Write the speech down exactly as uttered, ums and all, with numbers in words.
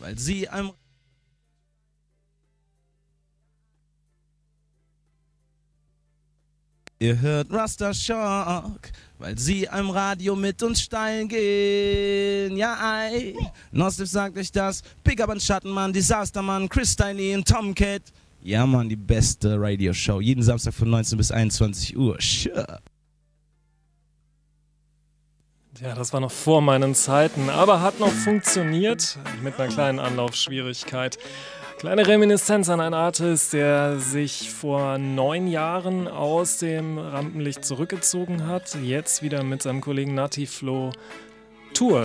weil sie einem... Ihr hört Rasta Shock, weil sie am Radio mit uns steil gehen. Ja, ei. Nosliv sagt euch das. Big Up an Schattenmann, Disastermann, Chris Tiny und Tomcat. Ja, Mann, die beste Radioshow. Jeden Samstag von neunzehn bis einundzwanzig Uhr. Sure. Ja, das war noch vor meinen Zeiten, aber hat noch funktioniert. Mit einer kleinen Anlaufschwierigkeit. Kleine Reminiszenz an einen Artist, der sich vor neun Jahren aus dem Rampenlicht zurückgezogen hat, jetzt wieder mit seinem Kollegen Nati Flow tourt.